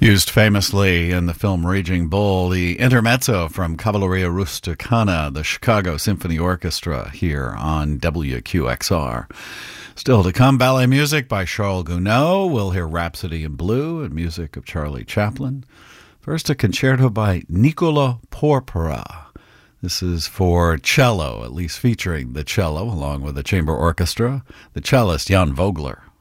Used famously in the film Raging Bull, the intermezzo from Cavalleria Rusticana, the Chicago Symphony Orchestra, here on WQXR. Still to come, ballet music by Charles Gounod. We'll hear Rhapsody in Blue and music of Charlie Chaplin. First, a concerto by Nicola Porpora. This is for cello, at least featuring the cello, along with the chamber orchestra, the cellist Jan Vogler.